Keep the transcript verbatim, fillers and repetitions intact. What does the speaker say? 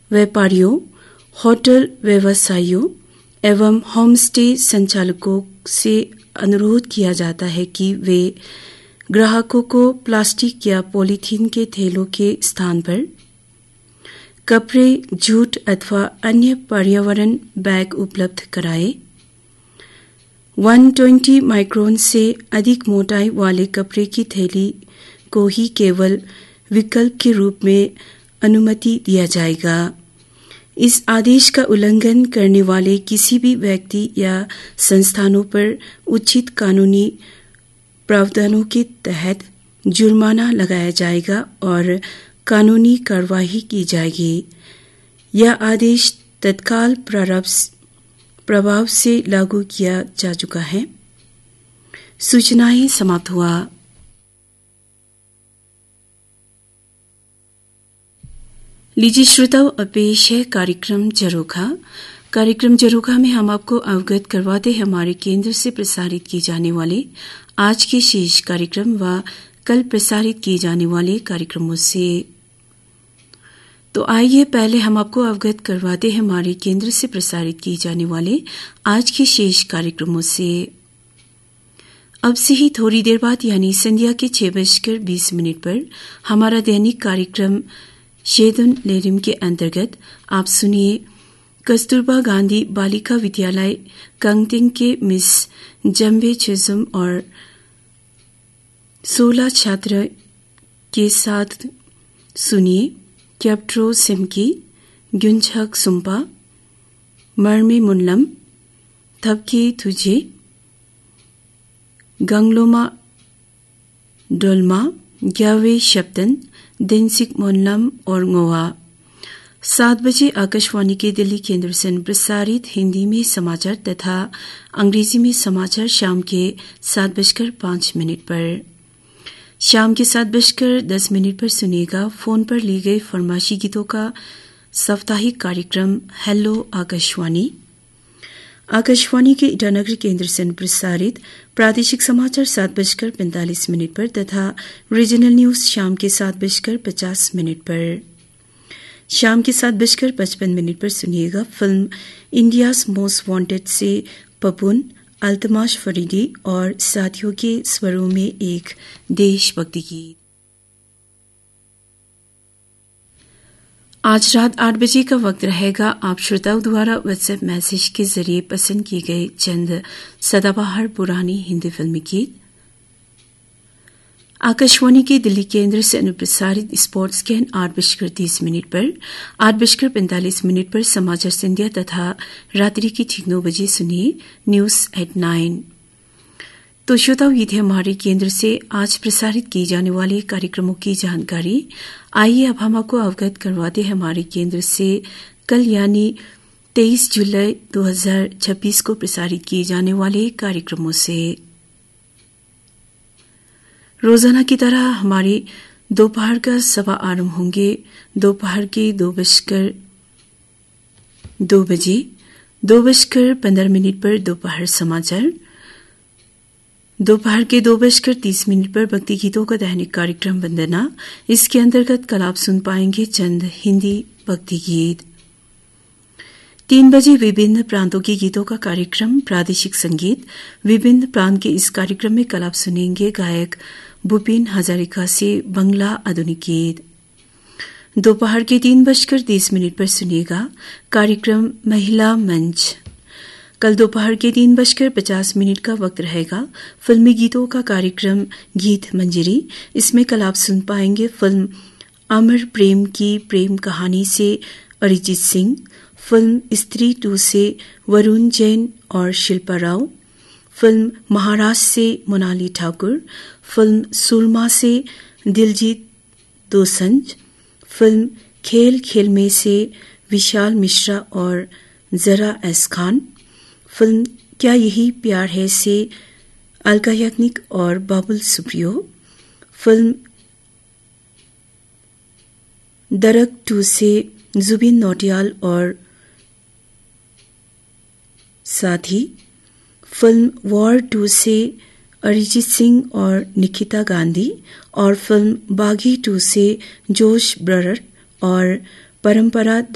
व्यापारियों, होटल व्यवसायियों एवं होमस्टे संचालकों से अनुरोध किया जाता है कि वे ग्राहकों को प्लास्टिक या पॉलीथीन के थैलों के स्थान पर कपड़े, जूट अथवा अन्य पर्यावरण बैग उपलब्ध कराएं। एक सौ बीस माइक्रोन से अधिक मोटाई वाले कपड़े की थैली को ही केवल विकल्प के रूप में अनुमति दिया जाएगा। इस आदेश का उल्लंघन करने वाले किसी भी व्यक्ति या संस्थानों पर उचित कानूनी प्रावधानों के तहत जुर्माना लगाया जाएगा और कानूनी कार्रवाई की जाएगी। यह आदेश तत्काल प्रभाव से लागू किया जा चुका है। सूचनाएं समाप्त हुआ। लीजिए श्रोताओं, अब पेश है कार्यक्रम झरोखा। कार्यक्रम झरोखा में हम आपको अवगत करवाते हैं हमारे केंद्र से प्रसारित किए जाने वाले आज के शेष कार्यक्रम व कल प्रसारित किए जाने वाले कार्यक्रमों से। तो आइए पहले हम आपको अवगत करवाते हैं हमारे केंद्र से प्रसारित किए जाने वाले आज के शेष कार्यक्रमों से। अब से ही थोड़ी देर बाद यानी संध्या के छह बजकर बीस मिनट पर हमारा दैनिक कार्यक्रम शेदुन लेरिम के अंतर्गत आप सुनिए कस्तूरबा गांधी बालिका विद्यालय कंगटिंग के मिस जम्बे छिजुम और सोलह छात्र के साथ सुनिए क्याप्ट्रो सिमकी, ग्युनछक सुम्पा, मर्मे मुनलम, थपकी तुझे, गंगलोमा डोलमा, ग्यावे शब्दन, दिनसिक मोनलम और गोवा। सात बजे आकाशवाणी के दिल्ली केंद्र से प्रसारित हिंदी में समाचार तथा अंग्रेजी में समाचार शाम के सात बजकर पांच मिनट पर। शाम के सात बजकर दस मिनट पर सुनिएगा फोन पर ली गई फरमाइशी गीतों का साप्ताहिक कार्यक्रम हेलो आकाशवाणी। आकाशवाणी के ईटानगर केंद्र से प्रसारित प्रादेशिक समाचार सात बजकर पैंतालीस मिनट पर तथा रीजनल न्यूज शाम के सात बजकर पचास मिनट पर। शाम के सात बजकर पचपन मिनट पर सुनिएगा फिल्म इंडियाज मोस्ट वांटेड से पपुन, अल्तमाश फरीदी और साथियों के स्वरों में एक देशभक्ति गीत। आज रात आठ बजे का वक्त रहेगा आप श्रोताओं द्वारा व्हाट्सएप मैसेज के जरिए पसंद किए गए चंद सदाबहार पुरानी हिंदी फिल्मी गीत। आकाशवाणी के दिल्ली केंद्र से अनुप्रसारित स्पोर्ट्स स्कैन आठ बजकर तीस मिनट पर, आठ बजकर पैंतालीस मिनट पर समाचार संध्या तथा रात्रि की ठीक नौ बजे सुनिए न्यूज एट नाइन। तो श्रोताओं, ये थे हमारे केंद्र से आज प्रसारित किए जाने वाले कार्यक्रमों की जानकारी। आइए अब हम आपको अवगत करवाते हैं हमारे केंद्र से कल यानी तेईस जुलाई दो हजार छब्बीस को प्रसारित किए जाने वाले कार्यक्रमों से। रोजाना की तरह हमारे दोपहर का सभा आरंभ होंगे दोपहर के दो बजकर दो बजे, दो बजकर पंद्रह मिनट पर दोपहर समाचार, दोपहर के दो बजकर तीस मिनट पर भक्ति गीतों का दैनिक कार्यक्रम वंदना। इसके अंतर्गत कल आप सुन पाएंगे चंद हिंदी भक्ति गीत। तीन बजे विभिन्न प्रांतों के गीतों का कार्यक्रम प्रादेशिक संगीत। विभिन्न प्रांत के इस कार्यक्रम में कल आप सुनेंगे गायक भूपेन हजारिका से बंगला आधुनिक गीत। दोपहर के तीन बजकर तीस मिनट पर सुनिएगा कार्यक्रम महिला मंच। कल दोपहर के तीन बजकर पचास मिनट का वक्त रहेगा फिल्मी गीतों का कार्यक्रम गीत मंजरी। इसमें कल आप सुन पाएंगे फिल्म अमर प्रेम की प्रेम कहानी से अरिजीत सिंह, फिल्म स्त्री टू से वरुण जैन और शिल्पा राव, फिल्म महाराष्ट्र से मोनाली ठाकुर, फिल्म सुरमा से दिलजीत दोसंज, फिल्म खेल खेल में से विशाल मिश्रा और जरा एस खान, फिल्म क्या यही प्यार है से अलका याग्निक और बाबुल सुप्रियो, फिल्म दरक टू से जुबिन नौटियाल और साथ ही फिल्म वॉर टू से अरिजीत सिंह और निकिता गांधी और फिल्म बागी टू से जोश ब्रदर और परंपरा